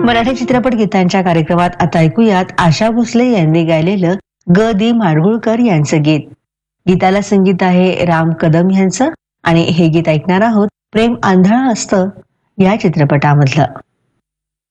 मराठी चित्रपट गीतांच्या कार्यक्रमात आता ऐकूयात आशा भोसले यांनी गायलेलं ग दी माडगुळकर यांचं गीत. गीताला संगीत आहे राम कदम यांचं आणि हे गीत ऐकणार आहोत प्रेम आंधळं असतं या चित्रपटामधलं.